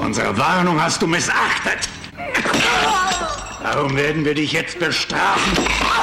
Unsere Warnung hast du missachtet. Darum werden wir dich jetzt bestrafen.